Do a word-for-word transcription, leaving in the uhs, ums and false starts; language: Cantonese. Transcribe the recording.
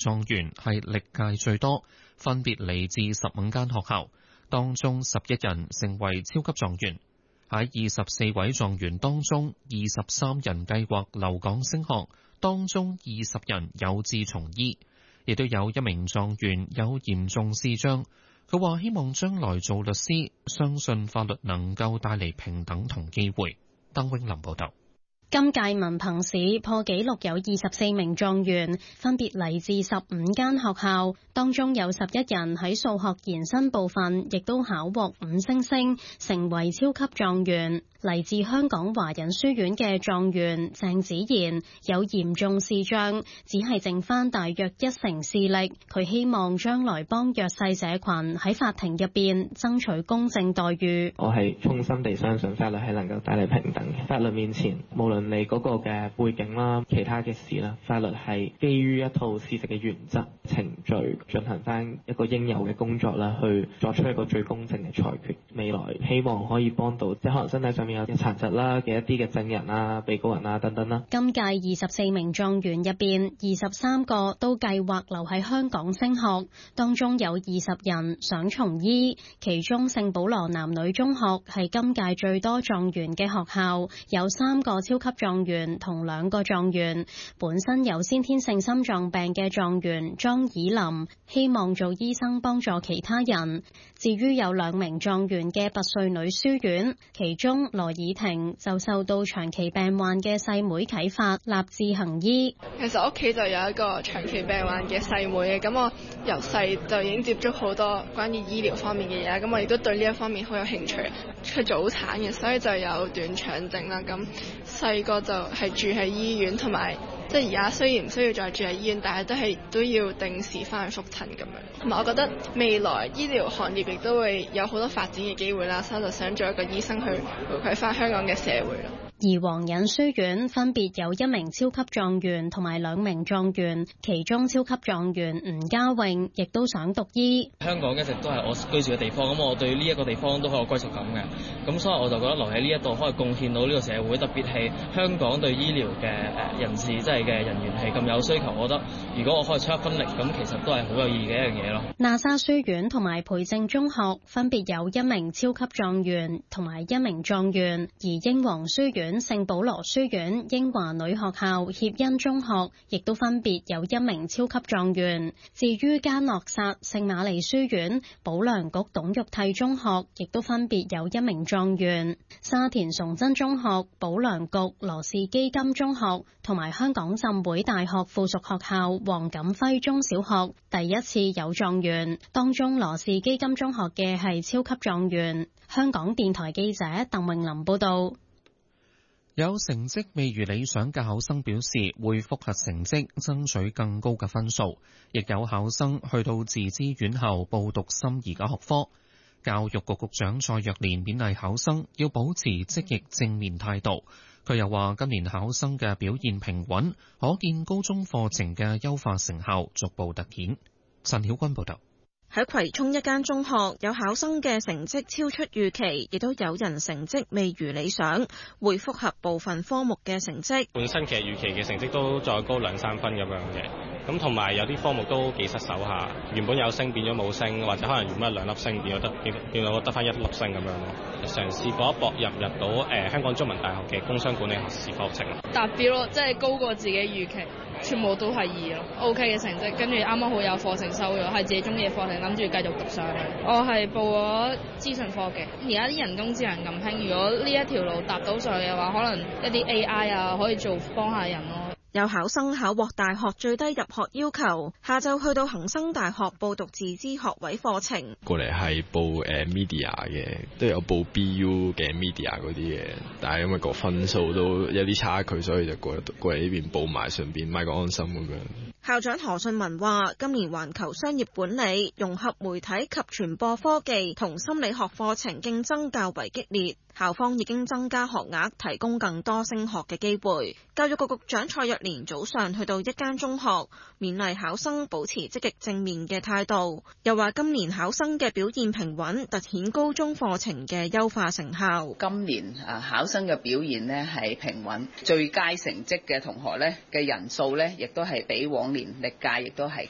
狀元係歷屆最多，分別嚟自十五間學校，當中十一人成為超級狀元。喺二十四位狀元當中，二十三人計劃留港升學，當中二十人有志從醫，亦都有一名狀元有嚴重視障。佢話希望將來做律師，相信法律能夠帶嚟平等同機會。鄧永林報道。 今屆文憑試破紀錄有二十四名狀元，分別嚟自十五間學校，當中有十一人喺數學延伸部分亦都考獲五星星，成為超級狀元。嚟自香港華仁書院嘅狀元鄭子賢有嚴重視障，只係剩翻大約一成視力。佢希望將來幫弱勢社群喺法庭入邊爭取公正待遇。 我係衷心地相信法律係能夠帶嚟平等嘅。法律面前，無論你嗰個嘅背景啦、其他嘅事啦，法律係基於一套事實嘅原則、程序進行翻一個應有嘅工作啦，去作出一個最公正嘅裁決。未來希望可以幫到即係可能身體上面有啲殘疾啦嘅一啲嘅證人啊、被告人啊等等啦。 今屆二十四名狀元入邊，二十三個都計劃留喺香港升學，當中有二十人想從醫。其中聖保羅男女中學係今屆最多狀元嘅學校，有三個超級狀元同兩個狀元。本身有先天性心臟病嘅狀元莊以林，希望做醫生幫助其他人。至於有兩名狀元嘅拔萃女書院，其中羅以婷就受到長期病患嘅細妹啟發，立志行醫。 其實屋企就有一個長期病患嘅細妹嘅，咁我由細就已經接觸好多關於醫療方面嘅嘢，咁我亦都對呢一方面好有興趣。佢早產嘅，所以就有短腸症啦。咁細個就係住喺醫院，同埋即係而家雖然唔需要再住喺醫院，但係都係都要定時翻去覆診咁樣。同埋我覺得未來醫療行業亦都會有好多發展嘅機會啦，所以就想做一個醫生去回饋翻香港嘅社會咯。 而皇仁書院分別有一名超級狀元同埋兩名狀元，其中超級狀元吳家穎亦都想讀醫。 香港一直都係我居住嘅地方，咁我對呢一個地方都好有歸屬感嘅，咁所以我就覺得留喺呢一度可以貢獻到呢個社會，特別係香港對醫療嘅誒人士，即係嘅人員係咁有需求，我覺得如果我可以出一分力，咁其實都係好有意義嘅一樣嘢咯。 喇沙書院同埋培正中學分別有一名超級狀元同埋一名狀元，而英皇書院、聖保羅書院、英華女學校、協恩中學亦都分別有一名超級狀元。至於嘉諾撒聖瑪麗書院、保良局董玉娣中學亦都分別有一名狀元。沙田崇真中學、保良局羅氏基金中學同埋香港浸會大學附屬學校黃錦輝中小學第一次有狀元，當中羅氏基金中學嘅係超級狀元。香港電台記者鄧穎琳報道。 有成績未如理想嘅考生表示會複核成績，爭取更高嘅分數，亦有考生去到自資院校報讀心儀嘅學科。教育局局長蔡若蓮勉勵考生要保持積極正面態度。佢又話今年考生嘅表現平穩，可見高中課程嘅優化成效逐步突顯。陳曉君報道。 喺葵涌一間中學，有考生嘅成績超出預期，亦都有人成績未如理想，會複核部分科目嘅成績。 本身其實預期嘅成績都再高兩三分咁樣嘅，咁同埋有啲科目都幾失手下，原本有升變咗冇升，或者可能原本兩粒星變咗得變變到得翻一粒星咁樣咯。嘗試搏一搏入入到誒、呃、香港中文大學嘅工商管理學士課程， 達標咯，即係高過自己預期。全部都係二咯 ，OK 嘅成績，跟住啱啱好有課程收咗，係自己中意嘅課程，諗住繼續讀上去。我係報咗資訊科技，而家啲人工智能咁興，如果呢一條路搭到上去嘅話，可能一啲 A I 啊可以做幫下人咯。 有考生考獲大學最低入學要求，下晝去到恒生大學報讀自資學位課程。 過嚟係報誒、uh, media 嘅，都有報 B U 嘅 media 嗰啲嘅，但係因為個分數都有啲差距，所以就過過嚟呢邊報埋，順便買個安心咁樣。 校長何信文話：今年環球商業管理、融合媒體及傳播科技同心理學課程競爭較為激烈，校方已經增加學額，提供更多升學嘅機會。教育局局長蔡若蓮早上去到一間中學，勉勵考生保持積極正面嘅態度，又話今年考生嘅表現平穩，凸顯高中課程嘅優化成效。 今年啊考生嘅表現呢係平穩，最佳成績嘅同學呢嘅人數呢亦都係比往年歷屆亦都係